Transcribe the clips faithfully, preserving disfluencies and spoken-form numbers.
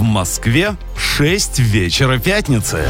Москве шесть вечера пятницы.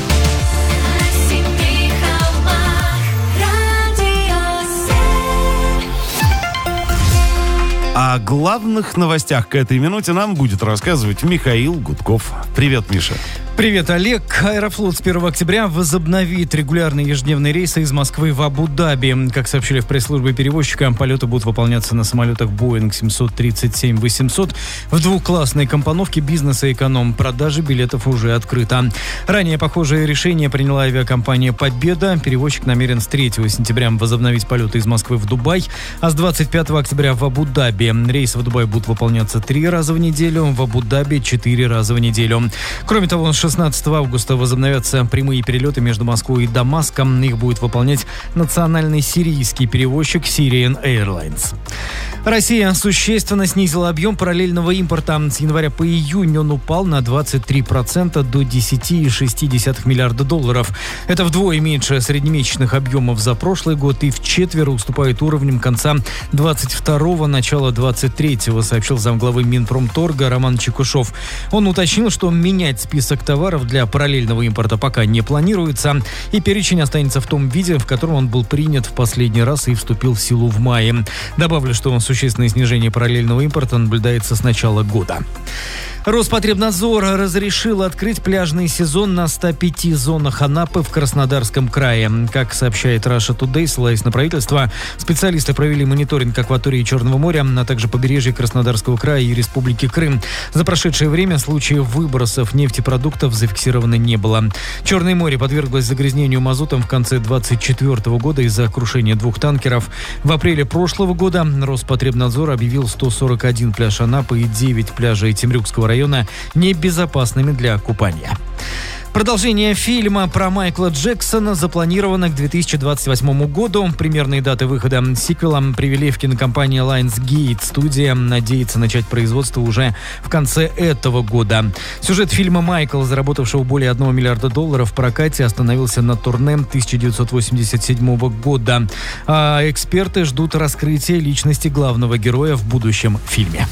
О главных новостях к этой минуте нам будет рассказывать Михаил Гудков. Привет, Миша. Привет, Олег. Аэрофлот с первого октября возобновит регулярные ежедневные рейсы из Москвы в Абу-Даби. Как сообщили в пресс-службе перевозчика, полеты будут выполняться на самолетах Boeing семьсот тридцать семь восемьсот в двухклассной компоновке бизнес и эконом. Продажа билетов уже открыта. Ранее похожее решение приняла авиакомпания «Победа». Перевозчик намерен с третьего сентября возобновить полеты из Москвы в Дубай, а с двадцать пятого октября в Абу-Даби. Рейсы в Дубай будут выполняться три раза в неделю, в Абу-Даби четыре раза в неделю. Кроме того, с шестнадцатого августа возобновятся прямые перелеты между Москвой и Дамаском. Их будет выполнять национальный сирийский перевозчик Syrian Airlines. Россия существенно снизила объем параллельного импорта. С января по июнь он упал на двадцать три процента до десять целых шесть десятых миллиарда долларов. Это вдвое меньше среднемесячных объемов за прошлый год и вчетверо уступает уровням конца двадцать второго, начала двадцать третьего, сообщил замглавы Минпромторга Роман Чекушев. Он уточнил, что менять список товаров для параллельного импорта пока не планируется, и перечень останется в том виде, в котором он был принят в последний раз и вступил в силу в мае. Добавлю, что существенное снижение параллельного импорта наблюдается с начала года. Роспотребнадзор разрешил открыть пляжный сезон на ста пяти зонах Анапы в Краснодарском крае. Как сообщает Russia Today, ссылаясь на правительство, специалисты провели мониторинг акватории Черного моря, а также побережья Краснодарского края и Республики Крым. За прошедшее время случаев выбросов нефтепродуктов зафиксировано не было. Черное море подверглось загрязнению мазутом в конце двадцать четвёртого года из-за крушения двух танкеров. В апреле прошлого года Роспотребнадзор объявил сто сорок один пляж Анапы и девять пляжей Темрюкского района небезопасными для купания. Продолжение фильма про Майкла Джексона запланировано к две тысячи двадцать восьмому году. Примерные даты выхода сиквела привели в кинокомпании Lionsgate. Студия надеется начать производство уже в конце этого года. Сюжет фильма «Майкл», заработавшего более одного миллиарда долларов в прокате, остановился на турне тысяча девятьсот восемьдесят седьмого года. А эксперты ждут раскрытия личности главного героя в будущем фильме.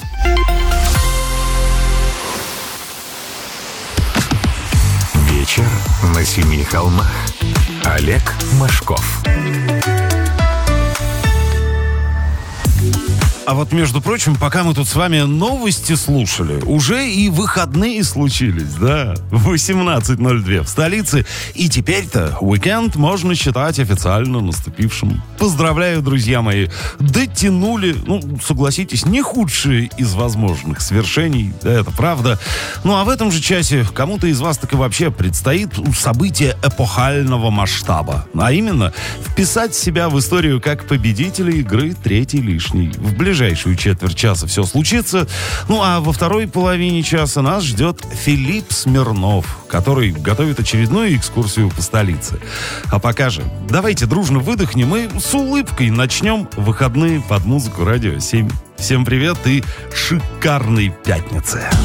Вечер на семи холмах. Олег Машков. А вот, между прочим, пока мы тут с вами новости слушали, уже и выходные случились, да? восемнадцать ноль два в столице. И теперь-то уикенд можно считать официально наступившим. Поздравляю, друзья мои. Дотянули, ну, согласитесь, не худшие из возможных свершений. Да, это правда. Ну, а в этом же часе кому-то из вас так и вообще предстоит событие эпохального масштаба. А именно, вписать себя в историю как победителя игры «Третий лишний». В ближайшую четверть часа все случится. Ну, а во второй половине часа нас ждет Филипп Смирнов, который готовит очередную экскурсию по столице. А пока же, давайте дружно выдохнем и с улыбкой начнем выходные под музыку Радио семь. Всем привет и шикарной пятницы!